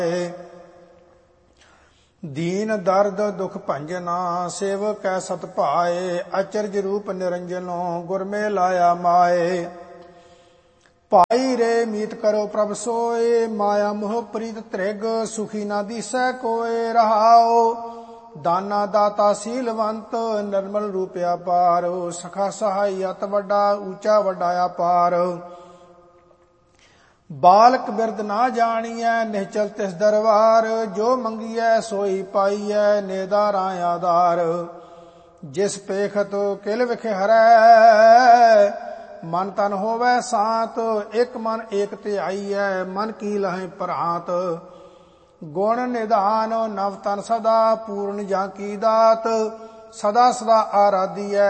दीन दर्द दुख भंजना सेवक कै सत भाए अचरज रूप निरंजनो गुर में लाया माए। भाई रे मीत करो प्रभ सोए माया मोह प्रीत त्रिग सुखी ना दिसै कोय रहाओ। दाना दाता सीलवंत निर्मल रूपया पार सखा सहाय अत वड्डा ऊंचा वड्डा अपार। बालक बिरद ना जानिए निश्चल तिस दरबार जो मंगिए सोई पाइए नेदारा आधार। जिस पेखत किल विख हरै मन तन होवै सात एक मन एक ध्याईऐ मन की लहै प्रहात। गुण निधान नव तन सदा पूर्ण जाकी दात सदा सदा आराधियै